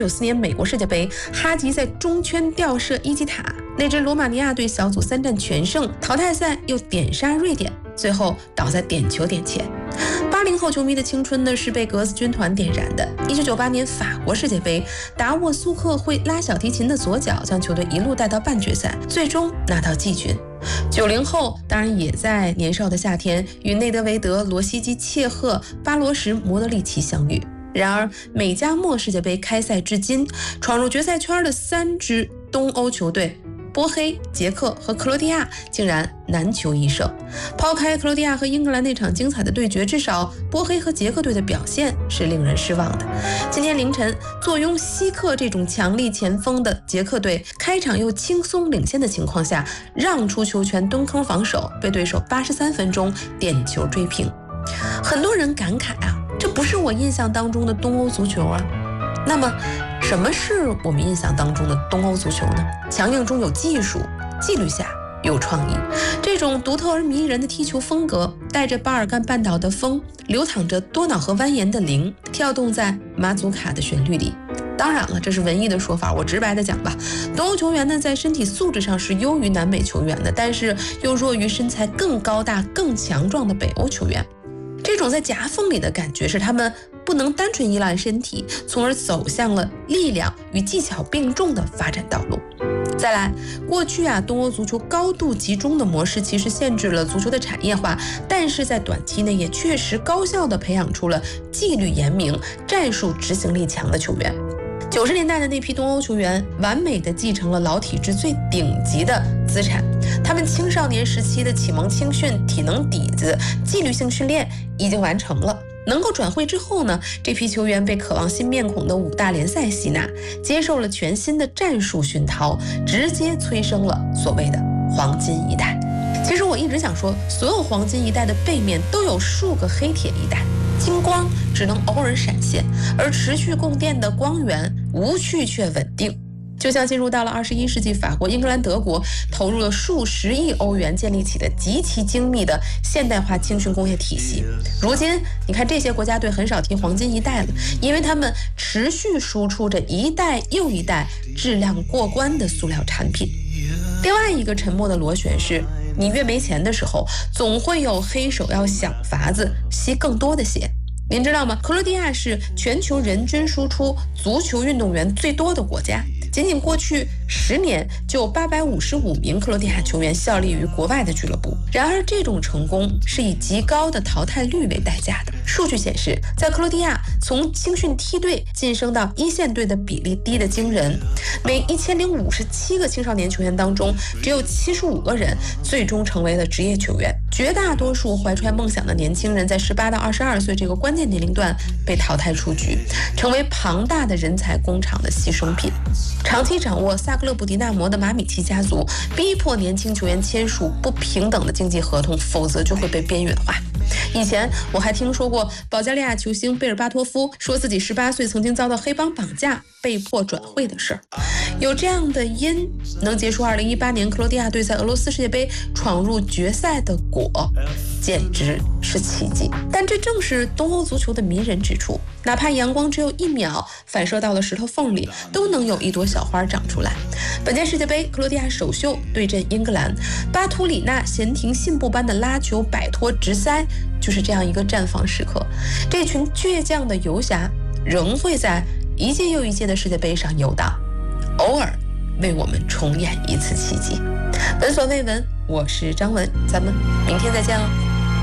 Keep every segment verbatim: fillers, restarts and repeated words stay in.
九四年美国世界杯，哈吉在中圈吊射伊基塔，那支罗马尼亚队小组三战全胜，淘汰赛又点杀瑞典，最后倒在点球点前。八零后球迷的青春呢，是被格子军团点燃的。一九九八年法国世界杯，达沃苏克会拉小提琴的左脚将球队一路带到半决赛，最终拿到季军。九零后当然也在年少的夏天与内德维德、罗西基、切赫、巴罗什、莫德里奇相遇。然而美加墨世界杯开赛至今，闯入决赛圈的三支东欧球队波黑、捷克和克罗地亚竟然难求一胜。抛开克罗地亚和英格兰那场精彩的对决，至少波黑和捷克队的表现是令人失望的。今天凌晨，坐拥希克这种强力前锋的捷克队，开场又轻松领先的情况下，让出球权蹲坑防守，被对手八十三分钟点球追平。很多人感慨啊，这不是我印象当中的东欧足球啊。那么什么是我们印象当中的东欧足球呢？强硬中有技术，纪律下有创意，这种独特而迷人的踢球风格，带着巴尔干半岛的风，流淌着多瑙河蜿蜒的灵，跳动在马祖卡的旋律里。当然了，这是文艺的说法，我直白的讲吧，东欧球员呢，在身体素质上是优于南美球员的，但是又弱于身材更高大、更强壮的北欧球员。这种在夹缝里的感觉，是他们不能单纯依赖身体，从而走向了力量与技巧并重的发展道路。再来，过去啊，东欧足球高度集中的模式其实限制了足球的产业化，但是在短期内也确实高效地培养出了纪律严明、战术执行力强的球员。九十年代的那批东欧球员，完美地继承了老体制最顶级的资产。他们青少年时期的启蒙青训、体能底子、纪律性训练已经完成了。能够转会之后呢，这批球员被渴望新面孔的五大联赛吸纳，接受了全新的战术熏陶，直接催生了所谓的黄金一代。其实我一直想说，所有黄金一代的背面都有数个黑铁一代。金光只能偶尔闪现，而持续供电的光源无趣却稳定。就像进入到了二十一世纪，法国、英格兰、德国投入了数十亿欧元建立起的极其精密的现代化青训工业体系。如今你看这些国家队很少提黄金一代了，因为他们持续输出着一代又一代质量过关的塑料产品。另外一个沉默的螺旋是，你越没钱的时候，总会有黑手要想法子吸更多的血。您知道吗？克罗地亚是全球人均输出足球运动员最多的国家，仅仅过去十年就有八百五十五名克罗地亚球员效力于国外的俱乐部。然而这种成功是以极高的淘汰率为代价的。数据显示，在克罗地亚从青训梯队晋升到一线队的比例低得惊人，每一千零五十七个青少年球员当中，只有七十五个人最终成为了职业球员。绝大多数怀揣梦想的年轻人在十八到二十二岁这个关键年龄段被淘汰出局，成为庞大的人才工厂的牺牲品。长期掌握萨格勒布迪纳摩的马米奇家族逼迫年轻球员签署不平等的经济合同，否则就会被边缘化。以前我还听说过保加利亚球星贝尔巴托夫说自己十八岁曾经遭到黑帮绑架，被迫转会的事儿。有这样的因，能结束二零一八年克罗地亚队在俄罗斯世界杯闯入决赛的果，简直是奇迹。但这正是东欧足球的迷人之处，哪怕阳光只有一秒反射到了石头缝里，都能有一朵小花长出来。本届世界杯，克罗地亚首秀对阵英格兰，巴图里纳闲庭信步般的拉球摆脱直塞，就是这样一个绽放时刻。这群倔强的游侠仍会在一届又一届的世界杯上游荡，偶尔为我们重演一次奇迹。闻所未闻，我是张文，咱们明天再见了。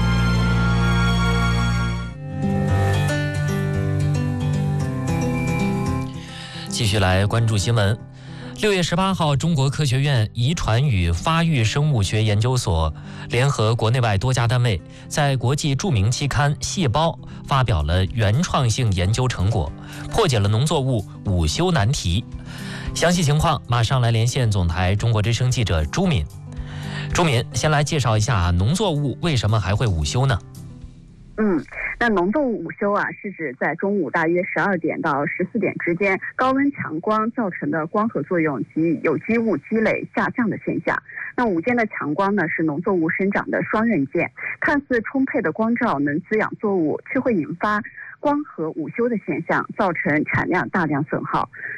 继续来关注新闻。六月十八号，中国科学院遗传与发育生物学研究所联合国内外多家单位，在国际著名期刊《细胞》发表了原创性研究成果，破解了农作物午休难题。详细情况马上来连线总台中国之声记者朱敏。朱敏，先来介绍一下啊，农作物为什么还会午休呢？ 嗯， 那农作物午休啊，是指在中午大约十二点到十四点之间，高温强光造成的光合作用及有机物积累下降的现象。那午间的强光呢，是农作物生长的双刃剑，看似充沛的光照能滋养作物，却会引发光合午休的现象，造成产量大量损耗。